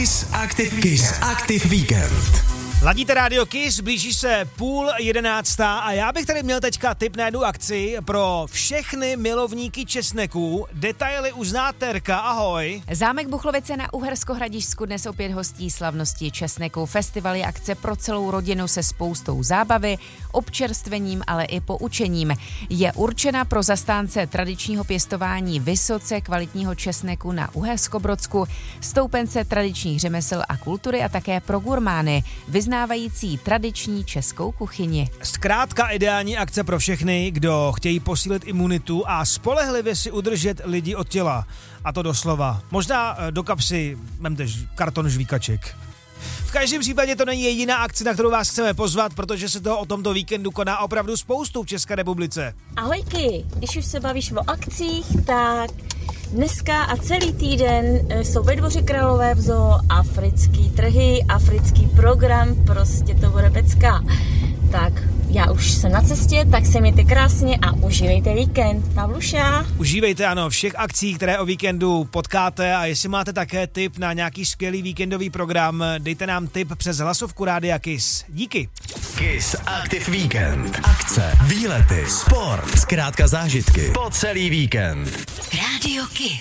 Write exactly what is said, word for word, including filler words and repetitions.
Kiss Active, Kiss Active Weekend. Ladíte rádio Kiss, blíží se půl jedenáctá a já bych tady měl teďka tip na jednu akci pro všechny milovníky česneků. Detaily uzná Terka, ahoj. Zámek Buchlovice na Uhersko-Hradišťsku dnes opět hostí slavnosti česneku. Festival je akce pro celou rodinu se spoustou zábavy, občerstvením, ale i poučením. Je určena pro zastánce tradičního pěstování vysoce kvalitního česneku na Uherskobrodsku, stoupence tradičních řemesel a kultury a také pro gurmány, vyznávající tradiční českou kuchyni. Zkrátka ideální akce pro všechny, kdo chtějí posílit imunitu a spolehlivě si udržet lidi od těla. A to doslova. Možná do kapsy vemte karton žvíkaček. V každém případě to není jediná akce, na kterou vás chceme pozvat, protože se toho o tomto víkendu koná opravdu spoustu v České republice. Ahojky, když už se bavíš o akcích, tak dneska a celý týden jsou ve Dvoře Králové v zoo africký trhy, africký program, prostě to bude pecka. Tak já už jsem na cestě, tak se mějte krásně a užívejte víkend. Pavluša. Užívejte, ano, všech akcí, které o víkendu potkáte, a jestli máte také tip na nějaký skvělý víkendový program, dejte nám tip přes hlasovku Rádia Kiss. Díky. Kiss Active Weekend. Akce, výlety, sport, zkrátka zážitky po celý víkend. Rádio Kiss.